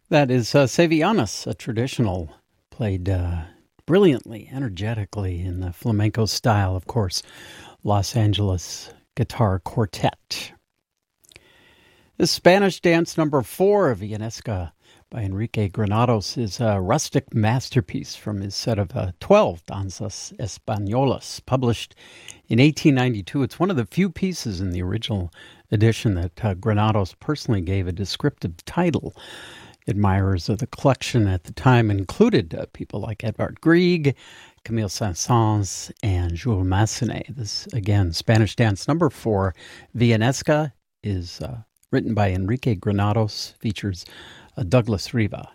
That is Sevillanas, a traditional played brilliantly, energetically in the flamenco style, of course. Los Angeles Guitar Quartet. The Spanish dance number 4, Villanesca, by Enrique Granados, is a rustic masterpiece from his set of 12 danzas españolas, published in 1892. It's one of the few pieces in the original edition that Granados personally gave a descriptive title. Admirers of the collection at the time included people like Edvard Grieg, Camille Saint-Saëns, and Jules Massenet. This, again, Spanish dance number 4, Villanesca, is written by Enrique Granados, features Douglas Riva.